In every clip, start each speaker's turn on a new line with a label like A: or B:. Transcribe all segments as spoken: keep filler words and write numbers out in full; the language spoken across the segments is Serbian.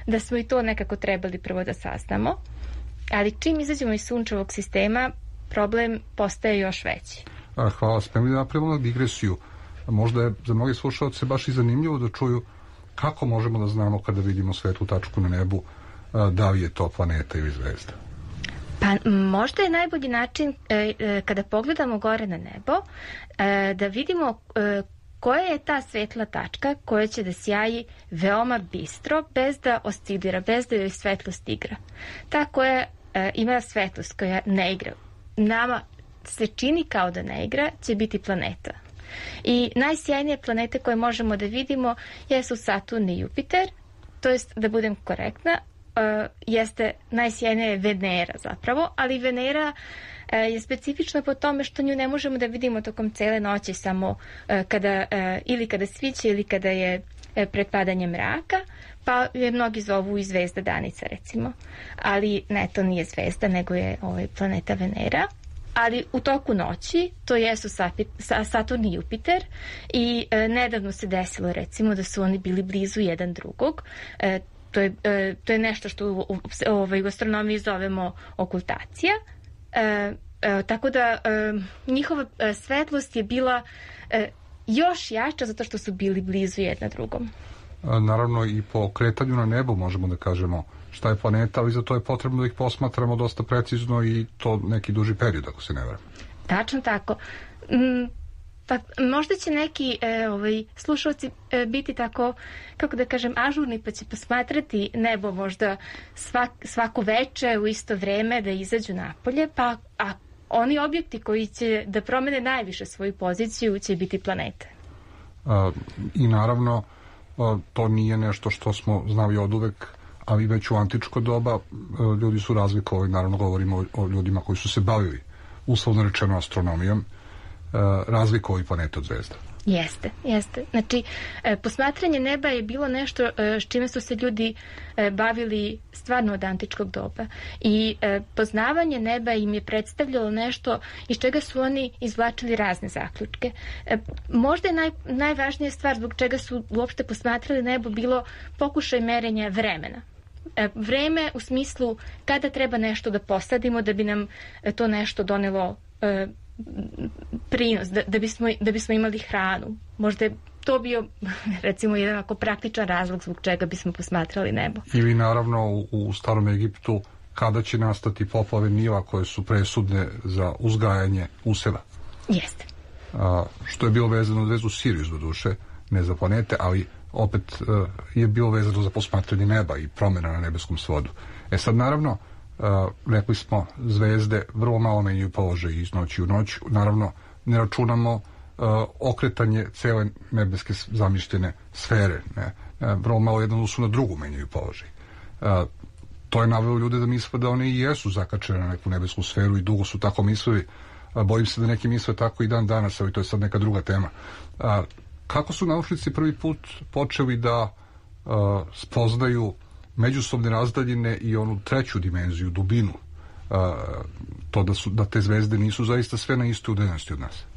A: da smo i to nekako trebali prvo da saznamo, ali čim izađemo iz sunčevog sistema, problem postaje još veći.
B: Hvala, spremni da napravimo digresiju. Možda je za mnogi slušalce baš i zanimljivo da čuju kako možemo da znamo kada vidimo svetlu tačku na nebu, da li je to planeta ili zvezda.
A: Pa možda je najbolji način e, e, kada pogledamo gore na nebo e, da vidimo e, koja je ta svetla tačka koja će da sjaji veoma bistro, bez da oscilira, bez da joj svetlost igra. Ta koja e, ima svetlost, koja ne igra, nama se čini kao da ne igra, će biti planeta. I najsjajnije planete koje možemo da vidimo jesu Saturn i Jupiter, to jest, da budem korektna, Uh, jeste najsjajnija je Venera zapravo, ali Venera uh, je specifična po tome što nju ne možemo da vidimo tokom cele noći, samo uh, kada uh, ili kada sviće ili kada je uh, pred padanjem mraka, pa je mnogi zovu i zvezda danica recimo, ali ne, to nije zvezda, nego je ovaj, planeta Venera. Ali u toku noći to jesu Saturn i Jupiter i uh, nedavno se desilo recimo da su oni bili blizu jedan drugog. uh, To je, e, to je nešto što u, u, u astronomiji zovemo okultacija. E, e, tako da e, njihova e, svetlost je bila e, još jača zato što su bili blizu jedna drugom.
B: A, naravno i po kretanju na nebu možemo da kažemo šta je planeta, ali za to je potrebno da ih posmatramo dosta precizno i to neki duži period, ako se ne varam.
A: Tačno tako. Mm, Pa možda će neki e, ovaj, slušalci e, biti tako, kako da kažem, ažurni, pa će posmatrati nebo možda svak, svako veče u isto vreme da izađu napolje, pa a oni objekti koji će da promene najviše svoju poziciju će biti planete.
B: A, I naravno, a, to nije nešto što smo znali od uvek, ali već u antičko doba a, ljudi su razlikovali, naravno govorimo o, o ljudima koji su se bavili, uslovno rečeno, astronomijom, razlikovali planete od zvezda.
A: Jeste, jeste. Znači, posmatranje neba je bilo nešto s čime su se ljudi bavili stvarno od antičkog doba. I poznavanje neba im je predstavljalo nešto iz čega su oni izvlačili razne zaključke. Možda je naj, najvažnija stvar zbog čega su uopšte posmatrali nebo bilo pokušaj merenja vremena. Vreme u smislu kada treba nešto da posadimo da bi nam to nešto donelo prinos, da, da, bismo, da bismo imali hranu. Možda je to bio recimo jedan ako praktičan razlog zbog čega bismo posmatrali nebo.
B: Ili naravno u, u starom Egiptu kada će nastati poplave Nila koje su presudne za uzgajanje useva.
A: Jeste.
B: A, što je bilo vezano za zvezdu Sirius do duše, ne za planete, ali opet a, je bilo vezano za posmatranje neba i promjena na nebeskom svodu. E sad naravno Uh, rekli smo, zvezde vrlo malo menjaju položaj iz noći u noć. Naravno, ne računamo uh, okretanje cele nebeske zamišljene sfere. Ne? Uh, vrlo malo jedan su na drugu menjaju položaj. Uh, to je navelo ljude da misle da one i jesu zakačene na neku nebesku sferu i dugo su tako mislili. Uh, bojim se da neki misle tako i dan danas, ali to je sad neka druga tema. Uh, kako su naučnici prvi put počeli da uh, spoznaju međusobne razdaljine i onu treću dimenziju, dubinu, a, to da, su, da te zvezde nisu zaista sve na istoj udaljenosti od nas?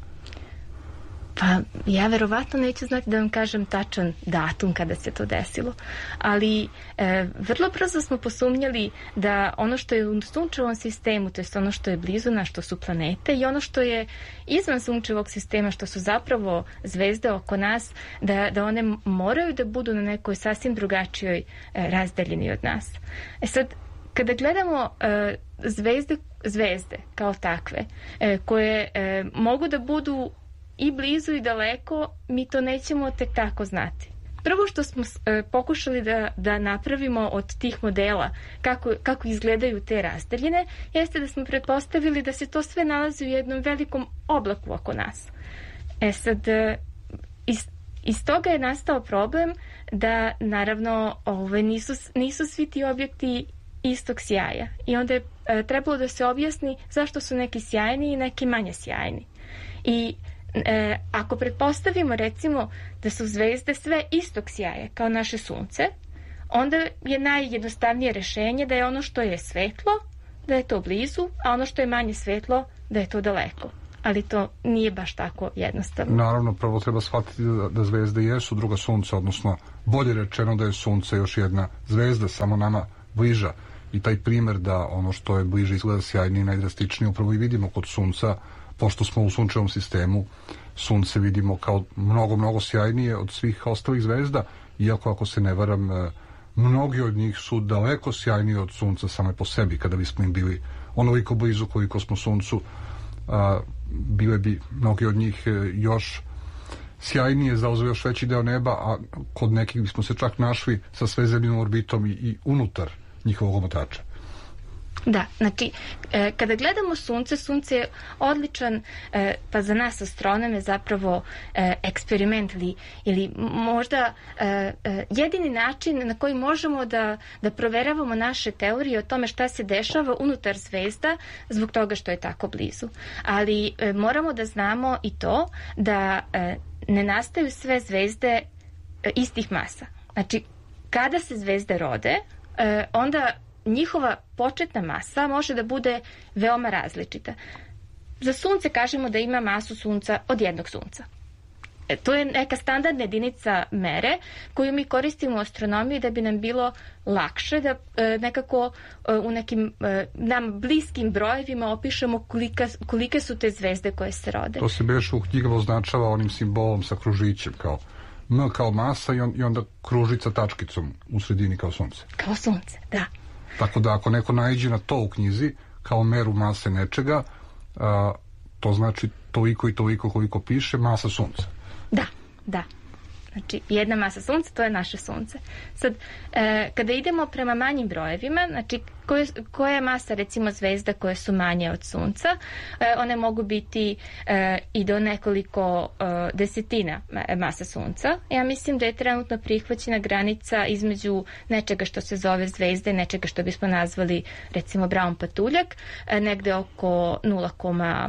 A: Pa ja verovatno neću znati da vam kažem tačan datum kada se to desilo, ali e, vrlo brzo smo posumnjali da ono što je u sunčevom sistemu, to je ono što je blizu nas, što su planete, i ono što je izvan sunčevog sistema, što su zapravo zvezde oko nas, da, da one moraju da budu na nekoj sasvim drugačijoj e, razdaljini od nas. E sad, kada gledamo e, zvezde, zvezde kao takve, e, koje e, mogu da budu i blizu i daleko, mi to nećemo tek tako znati. Prvo što smo e, pokušali da, da napravimo od tih modela kako, kako izgledaju te razdaljine, jeste da smo pretpostavili da se to sve nalazi u jednom velikom oblaku oko nas. E sad, e, iz, iz toga je nastao problem da naravno ove, nisu, nisu svi ti objekti istog sjaja. I onda je e, trebalo da se objasni zašto su neki sjajni i neki manje sjajni. I E, ako pretpostavimo recimo da su zvezde sve istog sjaja kao naše sunce, onda je najjednostavnije rešenje da je ono što je svetlo, da je to blizu, a ono što je manje svetlo, da je to daleko. ali to nije baš tako jednostavno.
B: Naravno, prvo treba shvatiti da, da zvezde jesu druga sunca, odnosno bolje rečeno da je sunce još jedna zvezda, samo nama bliža. I taj primer da ono što je bliže izgleda sjajnije i najdrastičnije upravo i vidimo kod sunca, pošto smo u sunčevom sistemu, sunce vidimo kao mnogo, mnogo sjajnije od svih ostalih zvezda, iako ako se ne varam, mnogi od njih su daleko sjajniji od sunca same po sebi. Kada bismo im bili onoliko blizu koliko smo suncu, a, bile bi mnogi od njih još sjajnije, zauzeo još veći deo neba, a kod nekih bismo se čak našli sa svezeljnom orbitom i, i unutar njihovog omotača.
A: Da, znači, e, kada gledamo sunce, sunce je odličan, e, pa za nas astronome zapravo e, eksperiment ili, ili možda e, e, jedini način na koji možemo da, da proveravamo naše teorije o tome šta se dešava unutar zvezda zbog toga što je tako blizu. Ali e, moramo da znamo i to da e, ne nastaju sve zvezde e, istih masa. Znači, kada se zvezde rode, e, onda njihova početna masa može da bude veoma različita. Za sunce kažemo da ima masu sunca od jednog sunca. E, to je neka standardna jedinica mere koju mi koristimo u astronomiji da bi nam bilo lakše da e, nekako e, u nekim e, nam bliskim brojevima opišemo kolika, kolike su te zvezde koje se rode.
B: To se beš u knjigama označava onim simbolom sa kružićem, kao M kao masa i, on, i onda kružica tačkicom u sredini kao sunce.
A: Kao sunce, da.
B: Tako da ako neko naiđe na to u knjizi kao meru mase nečega, a, to znači toliko i toliko koliko piše masa sunca.
A: Da, da. Znači, jedna masa sunca, to je naše sunce. Sad, e, kada idemo prema manjim brojevima, znači, koje, koja je masa, recimo, zvezda koje su manje od sunca, e, one mogu biti e, i do nekoliko e, desetina masa sunca. Ja mislim da je trenutno prihvaćena granica između nečega što se zove zvezde, nečega što bismo nazvali, recimo, Brown patuljak, e, negde oko nula zarez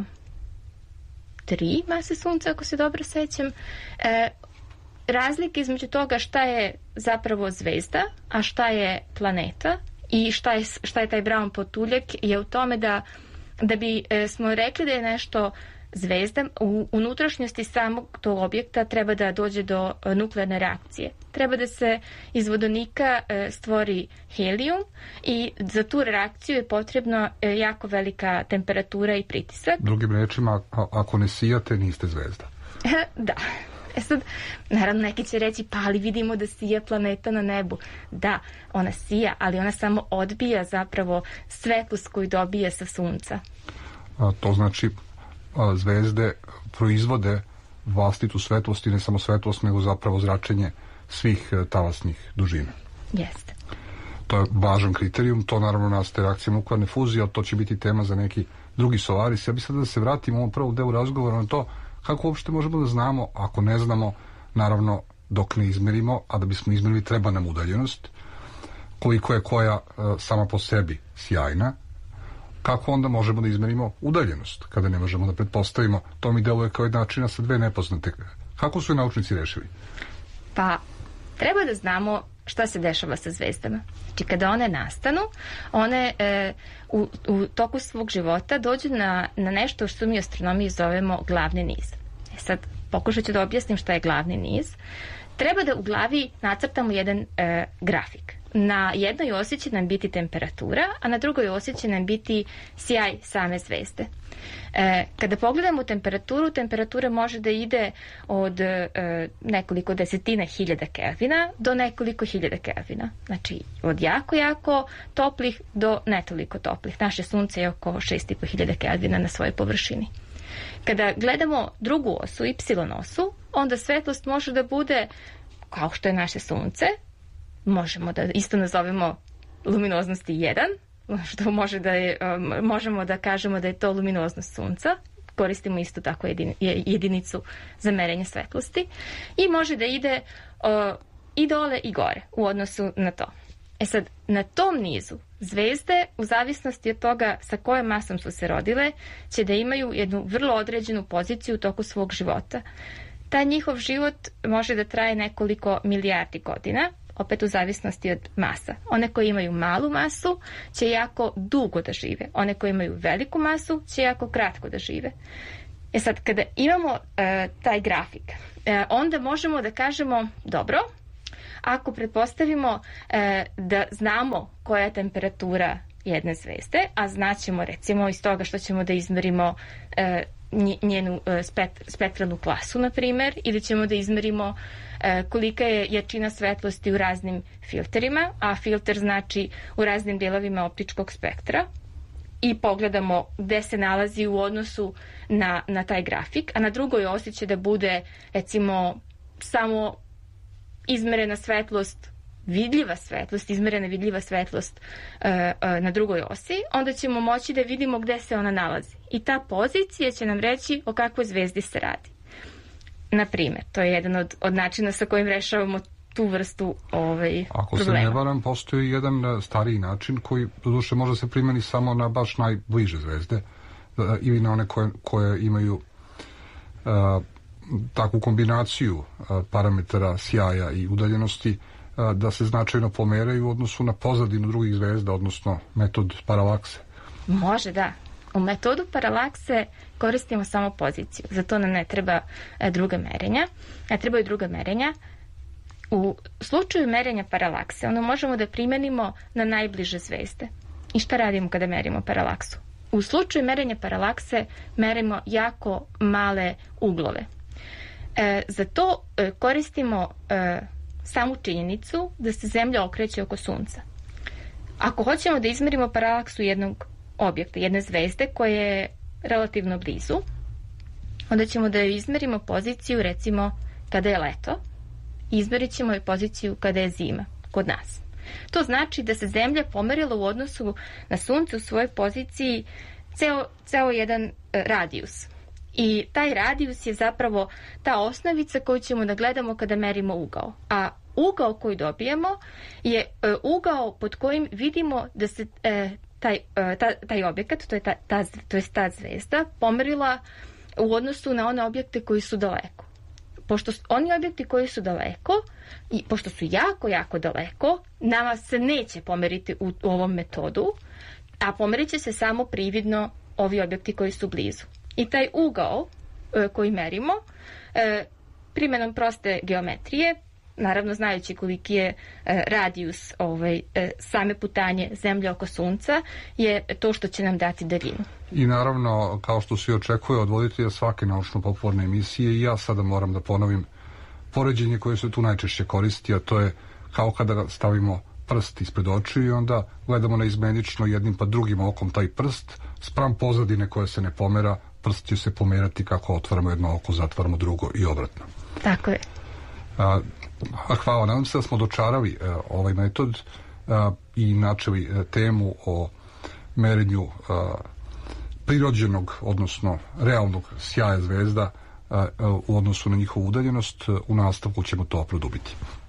A: tri mase sunca, ako se dobro sećam. E, Razlika između toga šta je zapravo zvezda, a šta je planeta i šta je, šta je taj Brown patuljak je u tome da, da bi e, smo rekli da je nešto zvezda, u unutrašnjosti samog tog objekta treba da dođe do e, nuklearne reakcije. Treba da se iz vodonika e, stvori helijum i za tu reakciju je potrebno e, jako velika temperatura i pritisak.
B: Drugim rečima, a, ako ne sijate, niste zvezda.
A: Da. E sad, naravno, neki će reći, pa ali vidimo da sija planeta na nebu. Da, ona sija, ali ona samo odbija zapravo svetlost koju dobije sa sunca.
B: A, to znači, a, zvezde proizvode vlastitu svetlost i ne samo svetlost, nego zapravo zračenje svih a, talasnih dužina.
A: Jeste.
B: To je važan kriterijum, to naravno nastaje reakcija nuklearne fuzije, ali to će biti tema za neki drugi Solaris. Ja bih sad da se vratim u ovom prvom delu razgovora na to kako uopšte možemo da znamo, ako ne znamo, naravno dok ne izmerimo, a da bismo izmerili treba nam udaljenost, koliko je koja uh, sama po sebi sjajna, kako onda možemo da izmerimo udaljenost, kada ne možemo da pretpostavimo, to mi deluje kao jedna načina sa dve nepoznate. Kako su je naučnici rešili?
A: Pa, treba da znamo šta se dešava sa zvezdama. Znači, kada one nastanu, one e, u, u toku svog života dođu na, na nešto što mi u astronomiji zovemo glavni niz. E sad, pokušat ću da objasnim šta je glavni niz. Treba da u glavi nacrtamo jedan e, grafik. Na jednoj osi će nam biti temperatura, a na drugoj osi će nam biti sjaj same zvezde. E, kada pogledamo temperaturu, temperatura može da ide od e, nekoliko desetina hiljada Kelvina do nekoliko hiljada Kelvina. Znači, od jako, jako toplih do netoliko toplih. Naše sunce je oko šest i po hiljada Kelvina na svojoj površini. Kada gledamo drugu osu, Y osu, onda svetlost može da bude kao što je naše sunce, možemo da isto nazovemo luminoznosti jedan, što može da je, možemo da kažemo da je to luminoznost sunca, koristimo isto tako jedinicu za merenje svetlosti i može da ide o, i dole i gore u odnosu na to. E sad, na tom nizu zvezde, u zavisnosti od toga sa kojom masom su se rodile, će da imaju jednu vrlo određenu poziciju u toku svog života. Taj njihov život može da traje nekoliko milijardi godina, opet u zavisnosti od masa. One koje imaju malu masu će jako dugo da žive. One koje imaju veliku masu će jako kratko da žive. E sad, kada imamo e, taj grafik, e, onda možemo da kažemo, dobro, ako pretpostavimo e, da znamo koja je temperatura jedne zvezde, a znaćemo recimo iz toga što ćemo da izmerimo e, njenu e, spekt, spektralnu klasu, na primer, ili ćemo da izmerimo e, kolika je jačina svetlosti u raznim filterima, a filter znači u raznim delovima optičkog spektra, i pogledamo gde se nalazi u odnosu na, na taj grafik, a na drugoj osi će da bude recimo samo izmerena svetlost, vidljiva svetlost, izmerena vidljiva svetlost uh, uh, na drugoj osi, onda ćemo moći da vidimo gde se ona nalazi. I ta pozicija će nam reći o kakvoj zvezdi se radi. Na primjer, to je jedan od, od načina sa kojim rešavamo tu vrstu ovaj,
B: Ako
A: problema.
B: se ne varam, postoji jedan stariji način koji, doduše, može se primeni samo na baš najbliže zvezde uh, ili na one koje, koje imaju uh, takvu kombinaciju uh, parametara sjaja i udaljenosti, da se značajno pomeraju u odnosu na pozadinu drugih zvezda, odnosno metod paralakse.
A: Može, da. U metodu paralakse koristimo samo poziciju. Za to nam ne treba druga merenja. Ne trebaju druga merenja. U slučaju merenja paralakse, ono možemo da primenimo na najbliže zvezde. I šta radimo kada merimo paralaksu? U slučaju merenja paralakse merimo jako male uglove. E, za to e, koristimo e, samu činjenicu da se Zemlja okreće oko Sunca. Ako hoćemo da izmerimo paralaksu jednog objekta, jedne zvezde koja je relativno blizu, onda ćemo da joj izmerimo poziciju recimo kada je leto i izmerit ćemo joj poziciju kada je zima kod nas. To znači da se Zemlja pomerila u odnosu na Sunce u svojoj poziciji ceo, ceo jedan radijus. I taj radijus je zapravo ta osnovica koju ćemo da gledamo kada merimo ugao. A ugao koji dobijemo je e, ugao pod kojim vidimo da se e, taj, e, ta, taj objekat, to je ta, ta, to je ta zvezda, pomerila u odnosu na one objekte koji su daleko. Pošto oni objekti koji su daleko, i pošto su jako, jako daleko, nama se neće pomeriti u, u ovom metodu, a pomerit će se samo prividno ovi objekti koji su blizu. I taj ugao e, koji merimo, e, primjenom proste geometrije, naravno znajući koliki je e, radijus ovaj, e, same putanje Zemlje oko Sunca, je to što će nam dati daljinu.
B: I naravno, kao što se očekuje od voditelja svake naučno-popularne emisije, i ja sada moram da ponovim poređenje koje se tu najčešće koristi, a to je kao kada stavimo prst ispred očiju i onda gledamo neizmenično jednim pa drugim okom taj prst, spram pozadine koja se ne pomera, prst će se pomerati kako otvaramo jedno oko, zatvaramo drugo i obratno.
A: Tako je.
B: A, a hvala, nadam se da smo dočarali a, ovaj metod a, i načeli a, temu o merenju a, prirođenog, odnosno realnog sjaja zvezda a, a, u odnosu na njihovu udaljenost. U nastavku ćemo to produbiti.